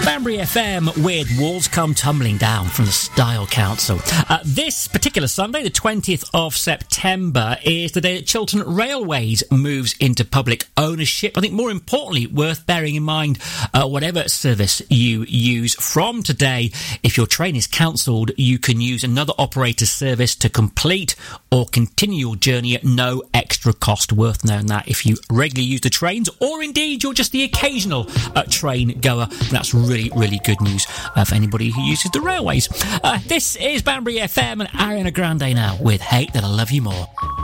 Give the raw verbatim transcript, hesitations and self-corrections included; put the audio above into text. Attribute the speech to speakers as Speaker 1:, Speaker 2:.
Speaker 1: Banbury F M with Walls Come Tumbling Down from the Style Council. Uh, this particular Sunday, the twentieth of September, is the day that Chiltern Railways moves into public ownership. I think more importantly, worth bearing in mind, uh, whatever service you use from today, if your train is cancelled, you can use another operator's service to complete or continue your journey at no extra cost. Worth knowing that if you regularly use the trains, or indeed you're just the occasional uh, train goer, that's really, really good news uh, for anybody who uses the railways. Uh, this is Banbury F M and Ariana Grande now with Hate That I Love You More.